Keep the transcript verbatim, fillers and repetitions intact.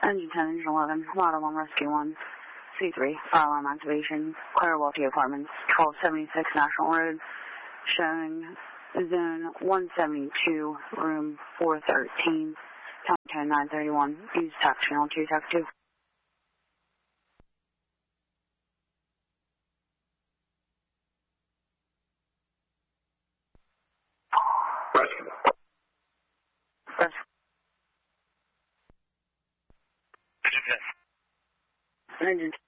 Engine ten, Engine eleven, Model one, Rescue one, C three, fire alarm activation, Clarewalty Apartments, twelve seventy-six National Road, showing zone one seventy-two, room four thirteen, time ten nine thirty-one, use tax channel two, tax two. Rescue. Rescue. Engine